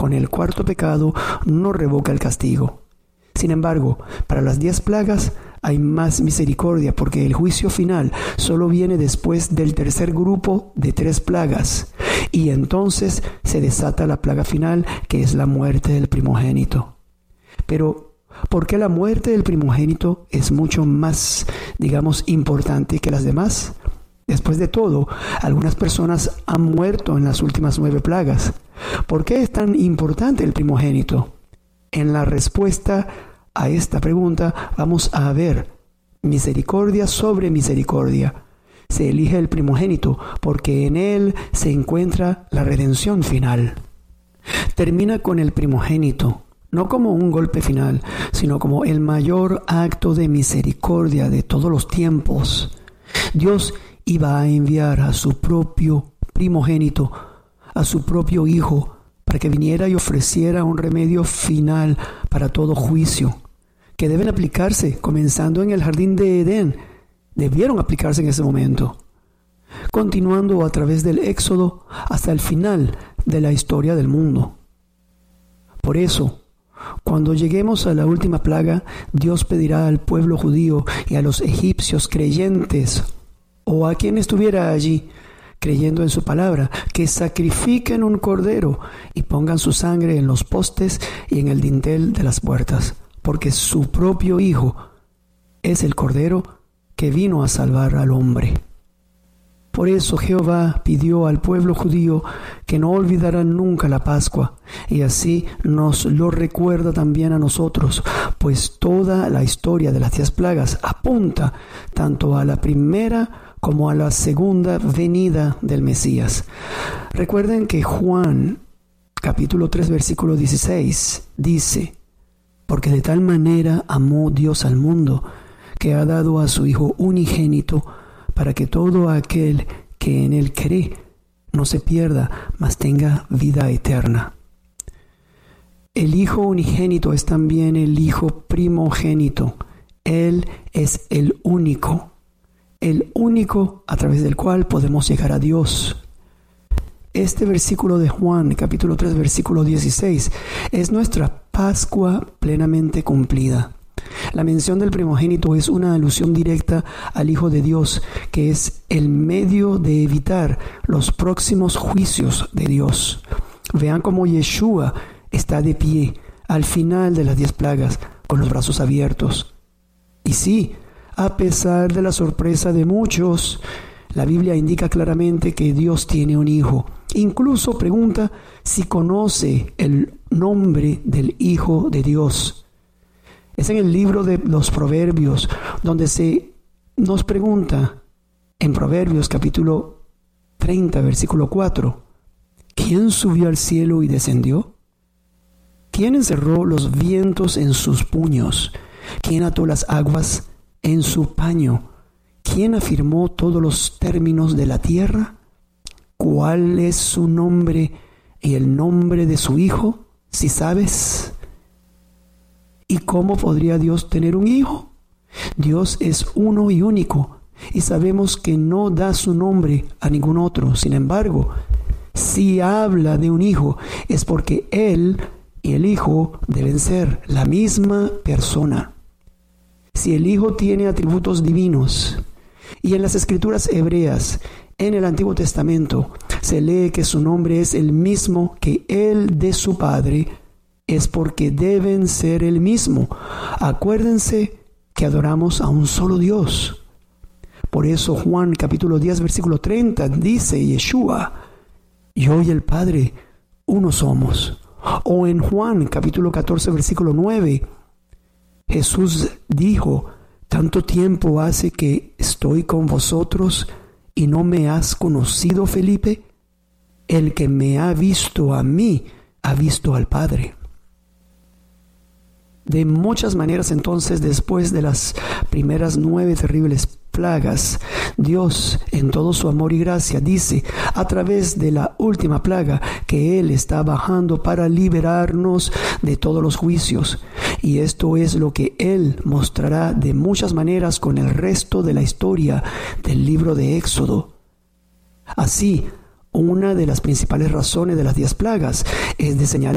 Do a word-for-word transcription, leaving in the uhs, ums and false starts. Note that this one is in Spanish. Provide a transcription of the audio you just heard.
con el cuarto pecado no revoca el castigo. Sin embargo, para las diez plagas hay más misericordia porque el juicio final solo viene después del tercer grupo de tres plagas y entonces se desata la plaga final, que es la muerte del primogénito. Pero, ¿por qué la muerte del primogénito es mucho más, digamos, importante que las demás? Después de todo, algunas personas han muerto en las últimas nueve plagas. ¿Por qué es tan importante el primogénito? En la respuesta a esta pregunta vamos a ver misericordia sobre misericordia. Se elige el primogénito porque en él se encuentra la redención final. Termina con el primogénito, no como un golpe final, sino como el mayor acto de misericordia de todos los tiempos. Dios iba a enviar a su propio primogénito, a su propio Hijo, para que viniera y ofreciera un remedio final para todo juicio, que deben aplicarse comenzando en el jardín de Edén. Debieron aplicarse en ese momento, continuando a través del Éxodo hasta el final de la historia del mundo. Por eso, cuando lleguemos a la última plaga, Dios pedirá al pueblo judío y a los egipcios creyentes, o a quien estuviera allí creyendo en su palabra, que sacrifiquen un cordero y pongan su sangre en los postes y en el dintel de las puertas, porque su propio Hijo es el cordero que vino a salvar al hombre. Por eso Jehová pidió al pueblo judío que no olvidaran nunca la Pascua, y así nos lo recuerda también a nosotros, pues toda la historia de las diez plagas apunta tanto a la primera como a la segunda venida del Mesías. Recuerden que Juan, capítulo tres, versículo dieciséis, dice: porque de tal manera amó Dios al mundo, que ha dado a su Hijo unigénito, para que todo aquel que en él cree no se pierda, mas tenga vida eterna. El Hijo unigénito es también el Hijo primogénito. Él es el único, el único a través del cual podemos llegar a Dios. Este versículo de Juan, capítulo tres, versículo dieciséis, es nuestra Pascua plenamente cumplida. La mención del primogénito es una alusión directa al Hijo de Dios, que es el medio de evitar los próximos juicios de Dios. Vean cómo Yeshua está de pie al final de las diez plagas, con los brazos abiertos. Y sí, a pesar de la sorpresa de muchos, la Biblia indica claramente que Dios tiene un hijo. Incluso pregunta si conoce el nombre del Hijo de Dios. Es en el libro de los Proverbios donde se nos pregunta, en Proverbios capítulo treinta, versículo cuatro, ¿quién subió al cielo y descendió? ¿Quién encerró los vientos en sus puños? ¿Quién ató las aguas en su paño? ¿Quién afirmó todos los términos de la tierra? ¿Cuál es su nombre y el nombre de su hijo? Si sabes. ¿Y cómo podría Dios tener un hijo? Dios es uno y único, y sabemos que no da su nombre a ningún otro. Sin embargo, si habla de un hijo, es porque Él y el Hijo deben ser la misma persona. Si el Hijo tiene atributos divinos, y en las Escrituras hebreas, en el Antiguo Testamento, se lee que su nombre es el mismo que el de su Padre, es porque deben ser el mismo. Acuérdense que adoramos a un solo Dios. Por eso Juan capítulo diez, versículo treinta dice Yeshua: yo y el Padre uno somos. O en Juan capítulo catorce, versículo nueve, Jesús dijo: tanto tiempo hace que estoy con vosotros y no me has conocido, Felipe. El que me ha visto a mí, ha visto al Padre. De muchas maneras, entonces, después de las primeras nueve terribles plagas, Dios, en todo su amor y gracia, dice a través de la última plaga que Él está bajando para liberarnos de todos los juicios. Y esto es lo que Él mostrará de muchas maneras con el resto de la historia del libro de Éxodo. Así, una de las principales razones de las diez plagas es de señalar